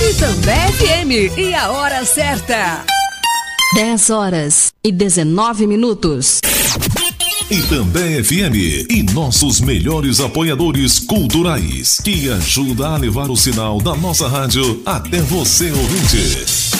Itambé FM e a hora certa. 10h19. Itambé FM e nossos melhores apoiadores culturais, que ajuda a levar o sinal da nossa rádio até você, ouvinte.